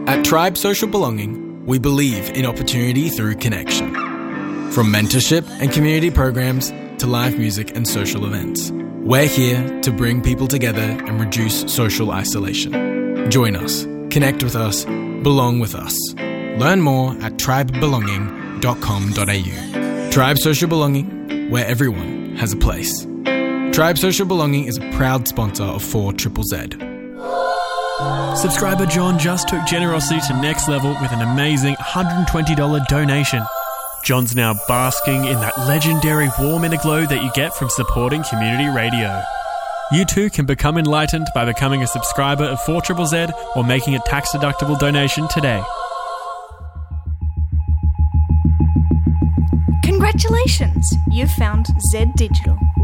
At Tribe Social Belonging, we believe in opportunity through connection. From mentorship and community programs to live music and social events, we're here to bring people together and reduce social isolation. Join us, connect with us, belong with us. Learn more at tribebelonging.com.au. Tribe Social Belonging, where everyone has a place. Tribe Social Belonging is a proud sponsor of 4ZZZ. Subscriber John just took generosity to next level with an amazing $120 donation. John's now basking in that legendary warm inner glow that you get from supporting community radio. You too can become enlightened by becoming a subscriber of 4ZZZ or making a tax-deductible donation today. Congratulations! You've found Z Digital.